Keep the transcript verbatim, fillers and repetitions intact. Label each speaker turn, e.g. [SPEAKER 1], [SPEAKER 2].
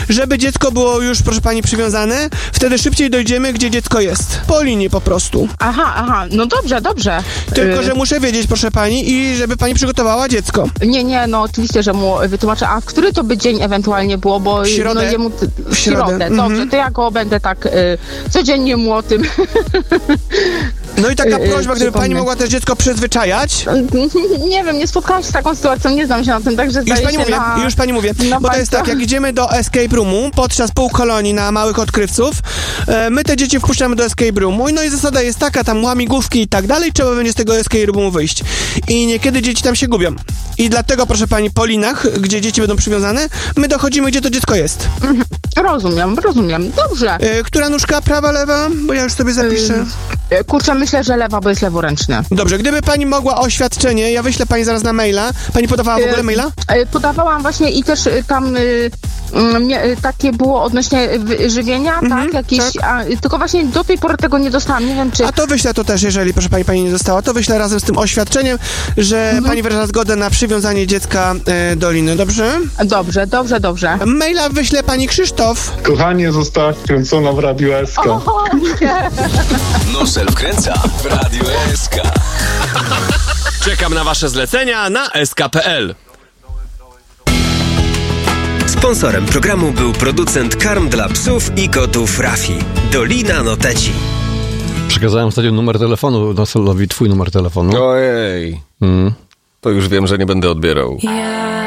[SPEAKER 1] żeby dziecko było już, proszę pani, przywiązane, wtedy szybciej dojdziemy, gdzie dziecko jest. Po linii po prostu.
[SPEAKER 2] Aha, aha, no dobrze, dobrze.
[SPEAKER 1] Tylko,
[SPEAKER 2] Y-
[SPEAKER 1] że muszę wiedzieć, proszę pani, i żeby pani przygotowała dziecko.
[SPEAKER 2] Nie, nie, no oczywiście, że mu wytłumaczę. A w który to by dzień ewentualnie było, bo
[SPEAKER 1] W środę.
[SPEAKER 2] no jemu... T- w
[SPEAKER 1] W środę.
[SPEAKER 2] środę,
[SPEAKER 1] Mhm.
[SPEAKER 2] dobrze, to ja go będę tak y, codziennie mu o tym...
[SPEAKER 1] No i taka
[SPEAKER 2] Yy,
[SPEAKER 1] prośba, gdyby pani
[SPEAKER 2] przypomnę.
[SPEAKER 1] mogła też dziecko przyzwyczajać.
[SPEAKER 2] Nie wiem, nie spotkałam się z taką sytuacją, nie znam się na tym, także
[SPEAKER 1] Już
[SPEAKER 2] zdaje
[SPEAKER 1] pani
[SPEAKER 2] się
[SPEAKER 1] mówię,
[SPEAKER 2] na...
[SPEAKER 1] już pani mówię,
[SPEAKER 2] na
[SPEAKER 1] bo to jest
[SPEAKER 2] państwa.
[SPEAKER 1] tak, jak idziemy do escape roomu podczas półkolonii na małych odkrywców, e, my te dzieci wpuszczamy do escape roomu, no i zasada jest taka, tam łamigłówki i tak dalej, trzeba będzie z tego escape roomu wyjść. I niekiedy dzieci tam się gubią. I dlatego, proszę pani, po linach, gdzie dzieci będą przywiązane, my dochodzimy, gdzie to dziecko jest.
[SPEAKER 2] Rozumiem, rozumiem, dobrze.
[SPEAKER 1] E, która nóżka, prawa, lewa? Bo ja już sobie zapiszę.
[SPEAKER 2] Y, Kurczę, myślę, że lewa, bo jest leworęczny.
[SPEAKER 1] Dobrze, gdyby pani mogła oświadczenie, ja wyślę pani zaraz na maila. Pani podawała w ogóle maila?
[SPEAKER 2] Y, Podawałam właśnie i też y, tam y, y, mia- y, takie było odnośnie y, żywienia,
[SPEAKER 1] Mhm,
[SPEAKER 2] tak? Jakieś,
[SPEAKER 1] tak.
[SPEAKER 2] A, y, tylko właśnie do tej pory tego nie dostałam, nie wiem czy...
[SPEAKER 1] A to wyślę to też, jeżeli, proszę pani, pani nie dostała, to wyślę razem z tym oświadczeniem, że
[SPEAKER 2] Mhm.
[SPEAKER 1] pani wyraża zgodę na przywiązanie dziecka e, do liny, dobrze?
[SPEAKER 2] Dobrze, dobrze, dobrze.
[SPEAKER 1] Maila wyśle pani Krzysztof.
[SPEAKER 3] Kochanie, została wkręcona w Radio S K.
[SPEAKER 2] O, nie.
[SPEAKER 4] Nosel wkręca w Radio S K.
[SPEAKER 5] Czekam na wasze zlecenia na s k kropka p l.
[SPEAKER 6] Sponsorem programu był producent karm dla psów i kotów Rafi. Dolina Noteci.
[SPEAKER 7] Przekazałem ostatnio numer telefonu Noselowi, twój numer telefonu.
[SPEAKER 8] Ojej,
[SPEAKER 7] Mm.
[SPEAKER 8] to już wiem, że nie będę odbierał.